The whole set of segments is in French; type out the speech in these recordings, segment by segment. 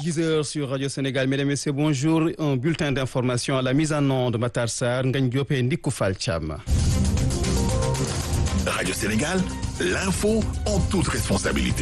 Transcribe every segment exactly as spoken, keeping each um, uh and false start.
dix heures sur Radio Sénégal. Mesdames et messieurs, bonjour. Un bulletin d'information à la mise en onde de Matar Sarr, Ngagne Diop et Ndikou Fall Thiam. Radio Sénégal, l'info en toute responsabilité.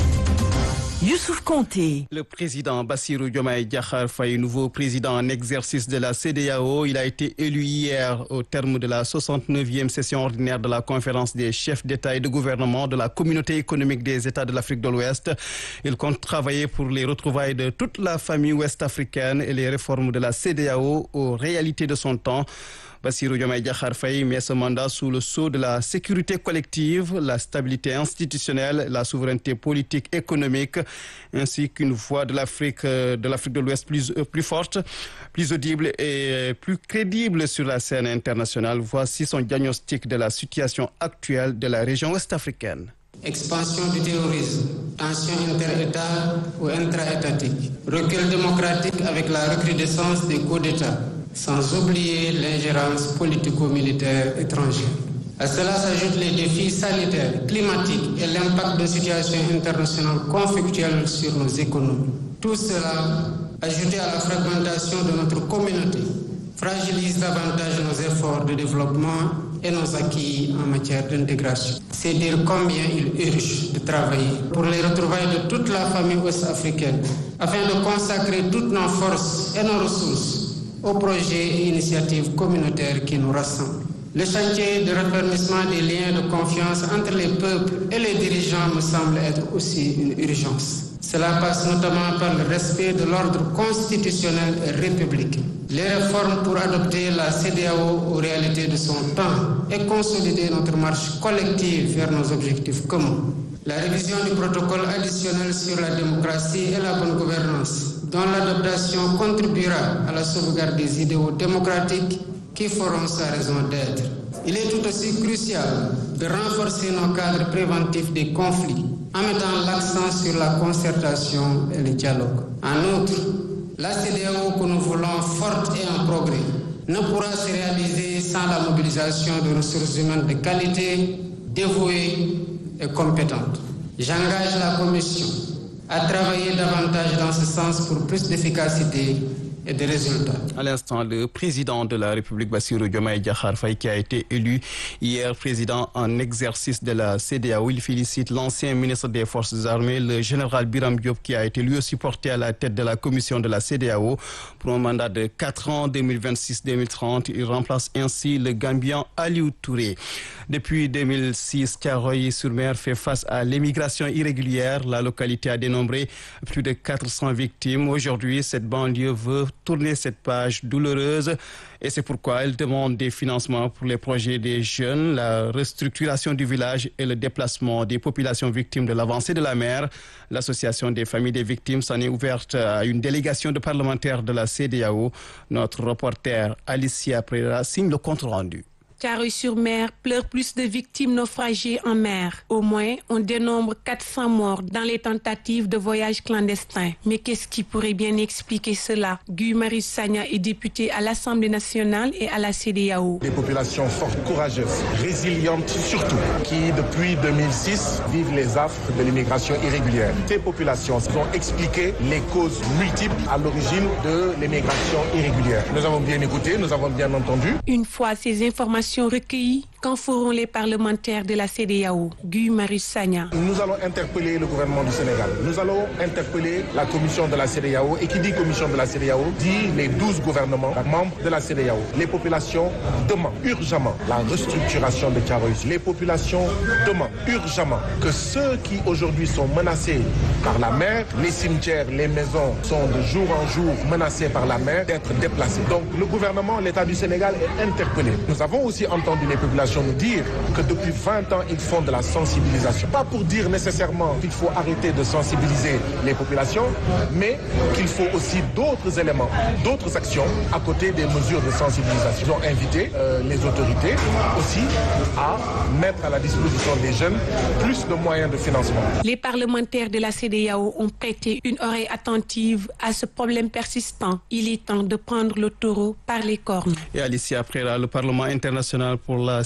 Youssouf Konté. Le président Bassirou Diomaye Diakhar Faye, nouveau président en exercice de la C E D E A O, il a été élu hier au terme de la soixante-neuvième session ordinaire de la conférence des chefs d'État et de gouvernement de la communauté économique des États de l'Afrique de l'Ouest. Il compte travailler pour les retrouvailles de toute la famille ouest-africaine et les réformes de la C E D E A O aux réalités de son temps. Bassirou Diomaye Diakhar Faye met ce mandat sous le sceau de la sécurité collective, la stabilité institutionnelle, la souveraineté politique économique, ainsi qu'une voix de l'Afrique de l'Afrique de l'Ouest plus, plus forte, plus audible et plus crédible sur la scène internationale. Voici son diagnostic de la situation actuelle de la région ouest-africaine. Expansion du terrorisme, tensions inter-États ou intra-étatiques, recul démocratique avec la recrudescence des coups d'État, sans oublier l'ingérence politico-militaire étrangère. À cela s'ajoutent les défis sanitaires, climatiques et l'impact de situations internationales conflictuelles sur nos économies. Tout cela, ajouté à la fragmentation de notre communauté, fragilise davantage nos efforts de développement et nos acquis en matière d'intégration. C'est dire combien il urge de travailler pour les retrouvailles de toute la famille ouest-africaine, afin de consacrer toutes nos forces et nos ressources aux projets et initiatives communautaires qui nous rassemblent. Le chantier de raffermissement des liens de confiance entre les peuples et les dirigeants me semble être aussi une urgence. Cela passe notamment par le respect de l'ordre constitutionnel et républicain. Les réformes pour adopter la C E D E A O aux réalités de son temps et consolider notre marche collective vers nos objectifs communs. La révision du protocole additionnel sur la démocratie et la bonne gouvernance, dont l'adoption contribuera à la sauvegarde des idéaux démocratiques qui feront sa raison d'être. Il est tout aussi crucial de renforcer nos cadres préventifs des conflits en mettant l'accent sur la concertation et le dialogue. En outre, la C E D E A O que nous voulons forte et en progrès ne pourra se réaliser sans la mobilisation de ressources humaines de qualité, dévouées et compétentes. J'engage la Commission à travailler davantage dans ce sens pour plus d'efficacité et de résultats. À l'instant, le président de la République, Bassirou Diomaye Diakhar Faye, qui a été élu hier président en exercice de la C E D E A O. Il félicite l'ancien ministre des Forces armées, le général Biram Diop, qui a été lui aussi porté à la tête de la commission de la C E D E A O pour un mandat de quatre ans, deux mille vingt-six deux mille trente. Il remplace ainsi le Gambien Aliou Touré. Depuis deux mille six, Thiaroye-sur-Mer fait face à l'immigration irrégulière. La localité a dénombré plus de quatre cents victimes. Aujourd'hui, cette banlieue veut tourner cette page douloureuse et c'est pourquoi elle demande des financements pour les projets des jeunes, la restructuration du village et le déplacement des populations victimes de l'avancée de la mer. L'association des familles des victimes s'en est ouverte à une délégation de parlementaires de la C E D E A O. Notre reporter Alicia Pereira signe le compte rendu. Thiaroye-sur-Mer pleure plus de victimes naufragées en mer. Au moins, on dénombre quatre cents morts dans les tentatives de voyage clandestin. Mais qu'est-ce qui pourrait bien expliquer cela? Guy Marius Sagna est député à l'Assemblée nationale et à la C E D E A O. Des populations fortes, courageuses, résilientes surtout, qui depuis deux mille six vivent les affres de l'immigration irrégulière. Ces populations ont expliqué les causes multiples à l'origine de l'immigration irrégulière. Nous avons bien écouté, nous avons bien entendu. Une fois ces informations recueillies, qu'en feront les parlementaires de la C E D E A O? Guy Marius Sagna. Nous allons interpeller le gouvernement du Sénégal. Nous allons interpeller la commission de la C E D E A O. Et qui dit commission de la C E D E A O dit les douze gouvernements membres de la C E D E A O. Les populations demandent urgemment la restructuration de Thiaroye. Les populations demandent urgemment que ceux qui aujourd'hui sont menacés par la mer, les cimetières, les maisons sont de jour en jour menacés par la mer, d'être déplacés. Donc le gouvernement, l'État du Sénégal est interpellé. Nous avons aussi entendu les populations nous dire que depuis vingt ans, ils font de la sensibilisation. Pas pour dire nécessairement qu'il faut arrêter de sensibiliser les populations, mais qu'il faut aussi d'autres éléments, d'autres actions à côté des mesures de sensibilisation. Ils ont invité euh, les autorités aussi à mettre à la disposition des jeunes plus de moyens de financement. Les parlementaires de la C E D E A O ont prêté une oreille attentive à ce problème persistant. Il est temps de prendre le taureau par les cornes. Et Alicia Prera, le Parlement international pour la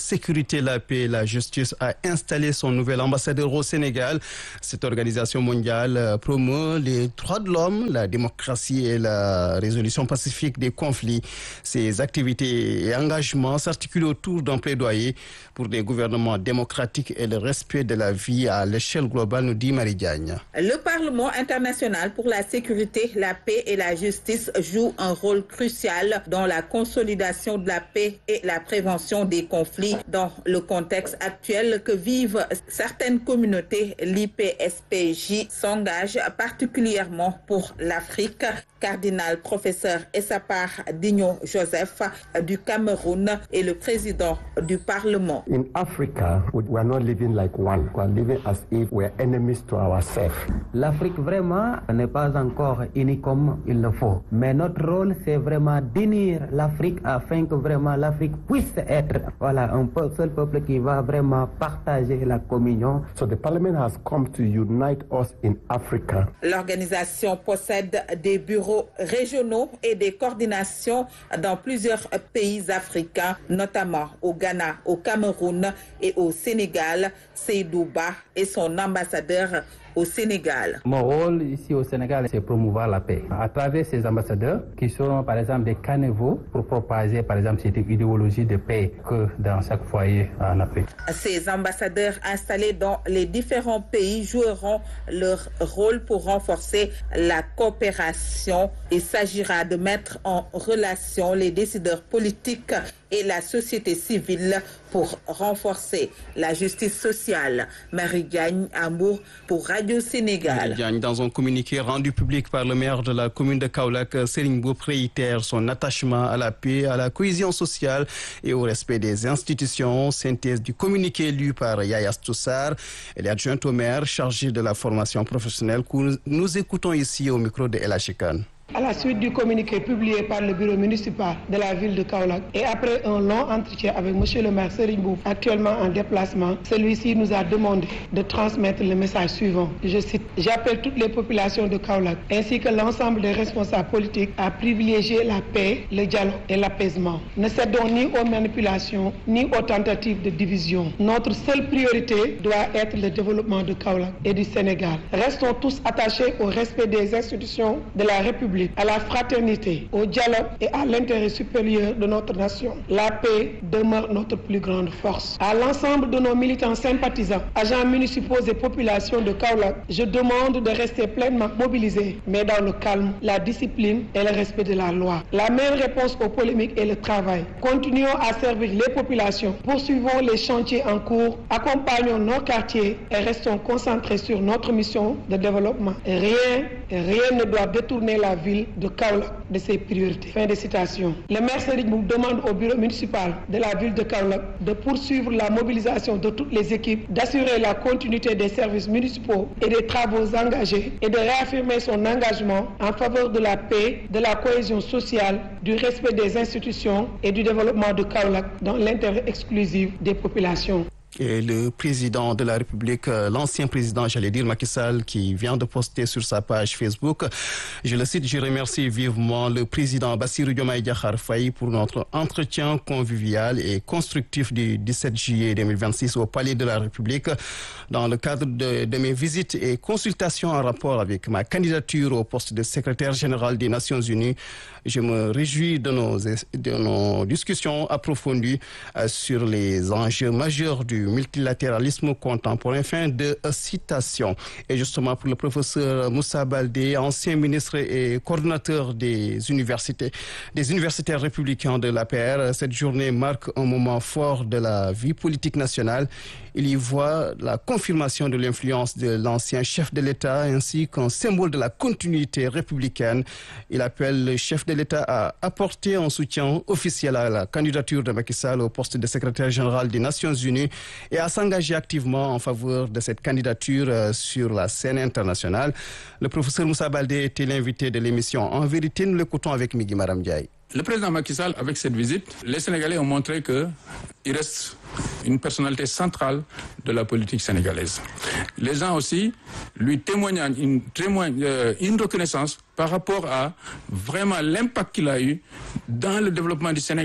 sécurité, la paix et la justice a installé son nouvel ambassadeur au Sénégal. Cette organisation mondiale promeut les droits de l'homme, la démocratie et la résolution pacifique des conflits. Ses activités et engagements s'articulent autour d'un plaidoyer pour des gouvernements démocratiques et le respect de la vie à l'échelle globale, nous dit Marie Diagne. Le Parlement international pour la sécurité, la paix et la justice joue un rôle crucial dans la consolidation de la paix et la prévention des conflits dans le contexte actuel que vivent certaines communautés. L'I P S P J s'engage particulièrement pour l'Afrique. Cardinal professeur Essapar Digno Joseph du Cameroun est le président du Parlement. In Africa, we are not living like one. We are living as if we are enemies to ourselves. L'Afrique vraiment n'est pas encore unie comme il le faut. Mais notre rôle, c'est vraiment d'unir l'Afrique afin que vraiment l'Afrique puisse être voilà, un seul peuple qui va vraiment partager la communion. So the Parliament has come to unite us in Africa. L'organisation possède des bureaux régionaux et des coordinations dans plusieurs pays africains, notamment au Ghana, au Cameroun et au Sénégal. Seydou Ba est son ambassadeur au Sénégal. Mon rôle ici au Sénégal, c'est promouvoir la paix à travers ces ambassadeurs qui sont par exemple des canevaux pour propager par exemple cette idéologie de paix que dans chaque foyer en Afrique. Ces ambassadeurs installés dans les différents pays joueront leur rôle pour renforcer la coopération. Il s'agira de mettre en relation les décideurs politiques et la société civile pour renforcer la justice sociale. Marie Diagne, Amour pour Radio Sénégal. Marie Diagne, dans un communiqué rendu public par le maire de la commune de Kaolack, Serigne Mboup réitère son attachement à la paix, à la cohésion sociale et au respect des institutions. Synthèse du communiqué lu par Yaya Toussar. Elle est adjointe au maire chargée de la formation professionnelle que nous écoutons ici au micro de El Achikan. À la suite du communiqué publié par le bureau municipal de la ville de Kaolack et après un long entretien avec monsieur le maire Serigne Mboup, actuellement en déplacement, celui-ci nous a demandé de transmettre le message suivant. Je cite: j'appelle toutes les populations de Kaolack ainsi que l'ensemble des responsables politiques à privilégier la paix, le dialogue et l'apaisement. Ne cédons ni aux manipulations ni aux tentatives de division. Notre seule priorité doit être le développement de Kaolack et du Sénégal. Restons tous attachés au respect des institutions de la République, à la fraternité, au dialogue et à l'intérêt supérieur de notre nation. La paix demeure notre plus grande force. À l'ensemble de nos militants sympathisants, agents municipaux et populations de Kaolack, je demande de rester pleinement mobilisés, mais dans le calme, la discipline et le respect de la loi. La meilleure réponse aux polémiques est le travail. Continuons à servir les populations, poursuivons les chantiers en cours, accompagnons nos quartiers et restons concentrés sur notre mission de développement. Rien, rien ne doit détourner la vie de Kaolack de ses priorités. Fin de citation. Le maire Serigne Mboup demande au bureau municipal de la ville de Kaolack de poursuivre la mobilisation de toutes les équipes, d'assurer la continuité des services municipaux et des travaux engagés et de réaffirmer son engagement en faveur de la paix, de la cohésion sociale, du respect des institutions et du développement de Kaolack dans l'intérêt exclusif des populations. Et le président de la République, l'ancien président, j'allais dire Macky Sall, qui vient de poster sur sa page Facebook, je le cite: je remercie vivement le président Bassirou Diomaye Diakhar Faye pour notre entretien convivial et constructif du dix-sept juillet deux mille vingt-six au Palais de la République. Dans le cadre de, de mes visites et consultations en rapport avec ma candidature au poste de secrétaire général des Nations Unies, je me réjouis de nos, de nos discussions approfondies sur les enjeux majeurs du multilatéralisme contemporain. Fin de citation. Et justement, pour le professeur Moussa Baldé, ancien ministre et coordonnateur des universités, des universitaires républicains de l'A P R, cette journée marque un moment fort de la vie politique nationale. Il y voit la confirmation de l'influence de l'ancien chef de l'État ainsi qu'un symbole de la continuité républicaine. Il appelle le chef de l'État à apporter un soutien officiel à la candidature de Macky Sall au poste de secrétaire général des Nations Unies et à s'engager activement en faveur de cette candidature sur la scène internationale. Le professeur Moussa Baldé était l'invité de l'émission En vérité. Nous l'écoutons avec Migui Maram Ndiaye. Le président Macky Sall, avec cette visite, les Sénégalais ont montré qu'il reste une personnalité centrale de la politique sénégalaise. Les gens aussi lui témoignent une, témoignent, euh, une reconnaissance par rapport à vraiment l'impact qu'il a eu dans le développement du Sénégal.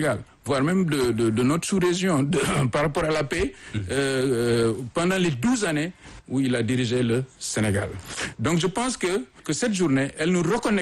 voire même de, de, de notre sous-région, de, par rapport à la paix, euh, euh, pendant les douze années où il a dirigé le Sénégal. Donc je pense que, que cette journée, elle nous reconnecte